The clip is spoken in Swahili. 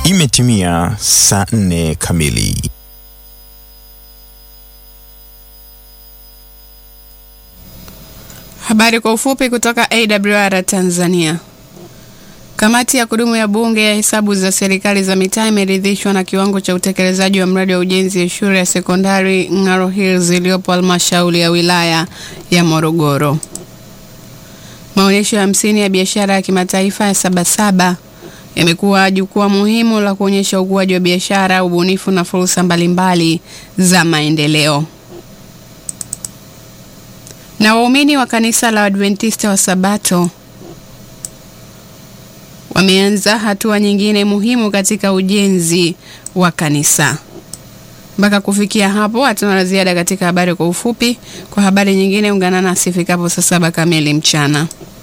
Imetimia saa 4 kamili. Habari kwa ufupi kutoka AWR Tanzania. Kamati ya kudumu ya Bunge ya hesabu za serikali za mitaa imeridhishwa na kiwango cha utekelezaji wa mradi wa ujenzi ya shule ya sekondari Ng'aro Hills iliyopo halmashauri ya wilaya ya Morogoro. Maonyesho ya 50 ya biashara ya kimataifa ya Sabasaba yamekuwa jukwaa muhimu la kuonyesha ukuaji wa biashara, ubunifu na fursa mbalimbali za maendeleo. Na waumini wa kanisa la Adventista wa Sabato wameanza hatua nyingine muhimu katika ujenzi wa kanisa. Mpaka kufikia hapo hatuna la ziada katika habari kwa ufupi. Kwa habari nyingine ungana nasi ifikapo saa 7 kamili mchana.